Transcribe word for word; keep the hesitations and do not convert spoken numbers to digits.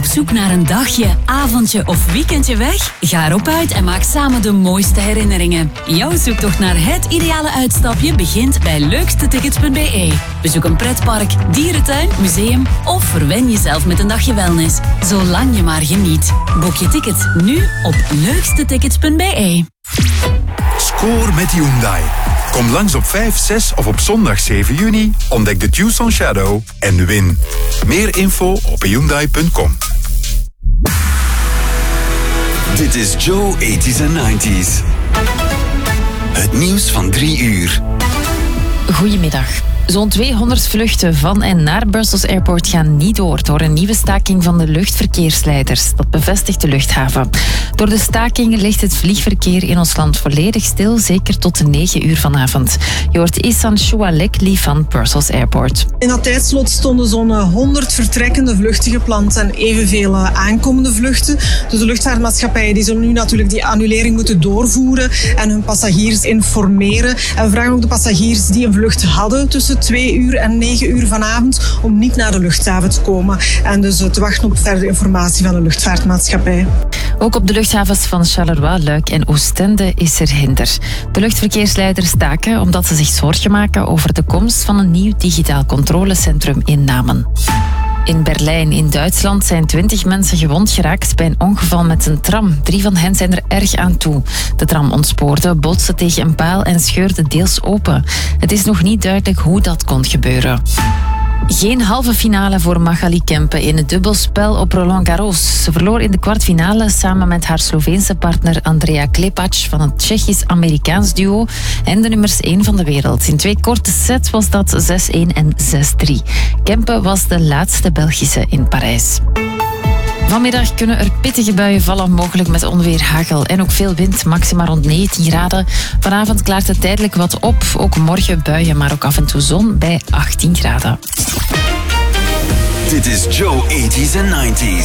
Op zoek naar een dagje, avondje of weekendje weg? Ga erop uit en maak samen de mooiste herinneringen. Jouw zoektocht naar het ideale uitstapje begint bij leukste tickets punt b e. Bezoek een pretpark, dierentuin, museum of verwen jezelf met een dagje wellness. Zolang je maar geniet. Boek je tickets nu op leukste tickets punt b e. Score met Hyundai. Kom langs op vijf, zes of op zondag zeven juni. Ontdek de Tucson Shadow en win. Meer info op hyundai punt com. Dit is Joe eighties en nineties. Het nieuws van drie uur. Goedemiddag. Zo'n tweehonderd vluchten van en naar Brussels Airport gaan niet door door een nieuwe staking van de luchtverkeersleiders. Dat bevestigt de luchthaven. Door de staking ligt het vliegverkeer in ons land volledig stil, zeker tot de negen uur vanavond. Je hoort Ihsan Choualekli van Brussels Airport. In dat tijdslot stonden zo'n honderd vertrekkende vluchten gepland en evenveel aankomende vluchten. Dus de luchtvaartmaatschappijen die zullen nu natuurlijk die annulering moeten doorvoeren en hun passagiers informeren. En we vragen ook de passagiers die een vlucht hadden tussen twee uur en negen uur vanavond om niet naar de luchthaven te komen en dus te wachten op verdere informatie van de luchtvaartmaatschappij. Ook op de luchthavens van Charleroi, Luik en Oostende is er hinder. De luchtverkeersleiders staken omdat ze zich zorgen maken over de komst van een nieuw digitaal controlecentrum in Namen. In Berlijn in Duitsland zijn twintig mensen gewond geraakt bij een ongeval met een tram. Drie van hen zijn er erg aan toe. De tram ontspoorde, botste tegen een paal en scheurde deels open. Het is nog niet duidelijk hoe dat kon gebeuren. Geen halve finale voor Magali Kempe in het dubbelspel op Roland Garros. Ze verloor in de kwartfinale samen met haar Sloveense partner Andrea Klepac van het Tsjechisch-Amerikaans duo en de nummers één van de wereld. In twee korte sets was dat zes één en zes drie. Kempe was de laatste Belgische in Parijs. Vanmiddag kunnen er pittige buien vallen, mogelijk met onweer, hagel en ook veel wind, maxima rond negentien graden. Vanavond klaart het tijdelijk wat op, ook morgen buien, maar ook af en toe zon bij achttien graden. Dit is Joe eighties en nineties.